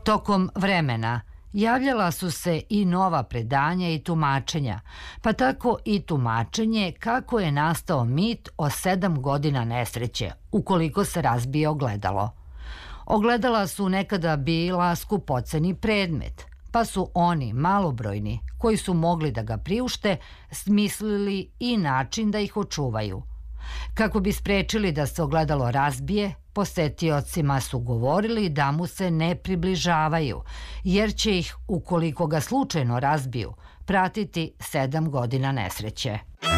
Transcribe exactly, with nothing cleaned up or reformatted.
Tokom vremena javljala su se i nova predanja i tumačenja, pa tako i tumačenje kako je nastao mit o sedam godina nesreće, ukoliko se razbije ogledalo. Ogledala su nekada bila skupoceni predmet, pa su oni malobrojni, koji su mogli da ga priušte, smislili i način da ih očuvaju. Kako bi sprečili da se ogledalo razbije, posetiocima su govorili da mu se ne približavaju, jer će ih, ukoliko ga slučajno razbiju, pratiti sedam godina nesreće.